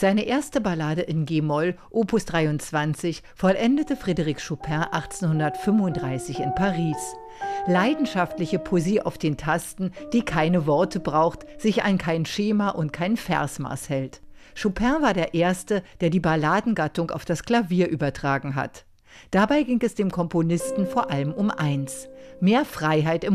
Seine erste Ballade in G-Moll, Opus 23, vollendete Frédéric Chopin 1835 in Paris. Leidenschaftliche Poesie auf den Tasten, die keine Worte braucht, sich an kein Schema und kein Versmaß hält. Chopin war der Erste, der die Balladengattung auf das Klavier übertragen hat. Dabei ging es dem Komponisten vor allem um eins: mehr Freiheit im